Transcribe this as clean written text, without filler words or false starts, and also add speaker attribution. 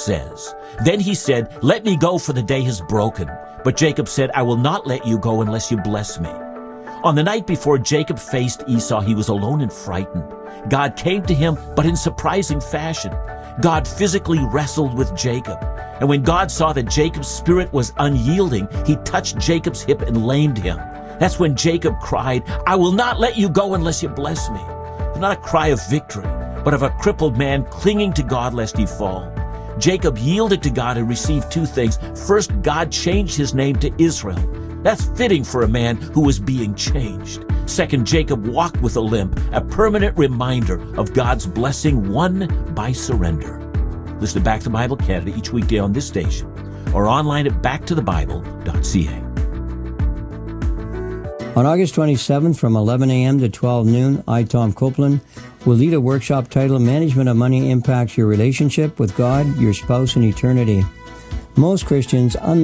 Speaker 1: says. Then he said, "Let me go, for the day has broken." But Jacob said, "I will not let you go unless you bless me." On the night before Jacob faced Esau, he was alone and frightened. God came to him, but in surprising fashion. God physically wrestled with Jacob. And when God saw that Jacob's spirit was unyielding, he touched Jacob's hip and lamed him. That's when Jacob cried, "I will not let you go unless you bless me." It's not a cry of victory, but of a crippled man clinging to God lest he fall. Jacob yielded to God and received two things. First, God changed his name to Israel. That's fitting for a man who was being changed. Second, Jacob walked with a limp, a permanent reminder of God's blessing won by surrender. Listen to Back to the Bible Canada each weekday on this station or online at backtothebible.ca.
Speaker 2: On August 27th from 11 a.m. to 12 noon, I, Tom Copeland, will lead a workshop titled Management of Money Impacts Your Relationship with God, Your Spouse, and Eternity. Most Christians